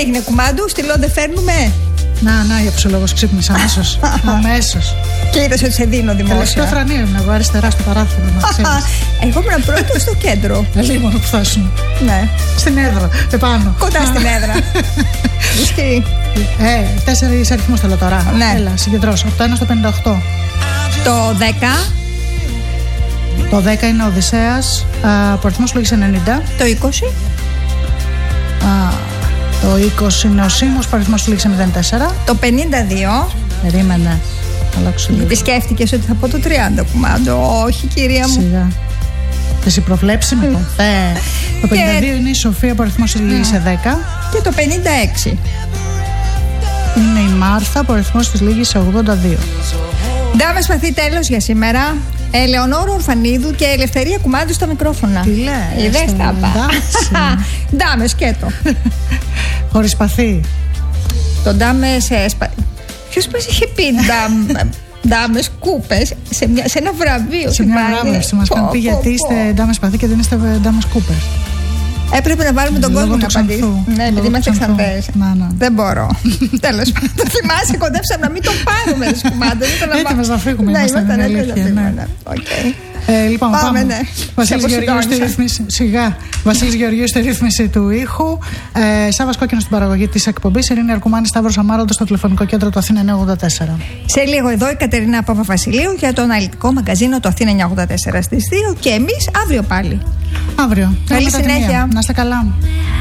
έγινε, κουμάντου, στυλό δεν φέρνουμε. Να, η αψολόγος ξύπνησε αμέσως. Και είδες ότι σε δίνω δημόσια. Τελευταίο φρανείο ήμουν εγώ αριστερά στο παράθυρο. Εγώ ήμουν πρώτο στο κέντρο. Λίγο να που θα ήσουν. Ναι. Στην έδρα, επάνω. Κοντά στην έδρα. Ισχύει. 4 αριθμούς θέλω τώρα. Ναι. Έλα, συγκεντρώσω. Από το 1 στο 58. Το 10. Το 10 είναι ο Οδυσσέας, που αριθμός λόγης 90. Το 20. Το 20 είναι ο Σίμος, που αριθμός λόγης 04. Το 52. Περίμενε. Γιατί σκέφτηκες ότι θα πω το 30, κουμάντο. Όχι, κυρία μου. Σιγά. Εσύ προβλέψει με τον Θεέ. Το 52 είναι η Σοφία, που αριθμός λίγη σε 10. Και το 56 είναι η Μάρθα, που αριθμός της λίγη σε 82. Ντάμε Σπαθή, τέλος για σήμερα. Ελεονόρα Ορφανίδου και Ελευθερία Κουμάντου στα μικρόφωνα. Τι λέει. Είδες τα πα. Ντάμε σκέτο. Χωρίς Σπαθή. Το Ντάμε σε ποιος μας είχε πει Ντάμες Κούπες σε ένα βραβείο. Σε μια βράβευση μας είχαν πει γιατί είστε Ντάμες Σπαθή και δεν είστε Ντάμες Κούπες. Έπρεπε να βάλουμε τον κόσμο να απαντήσει. Ναι, επειδή είμαστε Ξανθές. Δεν μπορώ. Τέλος πάντων. Το θυμάσαι, κοντέψαμε να μην τον πάρουμε. Έτοιμες να φύγουμε. Λοιπόν, πάμε. Βασίλης Γεωργίου στη ρύθμιση. Σιγά. Βασίλης Γεωργίου στη ρύθμιση του ήχου. Σάββας Κόκκινος στην παραγωγή της εκπομπής. Ειρήνη Αρκουμάνη, Σταύρος Αμάροντος στο τηλεφωνικό κέντρο του Αθήνα 984. Σε λίγο εδώ η Κατερίνα Παπαβασιλείου για το αναλυτικό μαγκαζίνο του Αθήνα 984 στις 2. Και εμείς αύριο πάλι. Αύριο. Καλή συνέχεια. Να είστε καλά.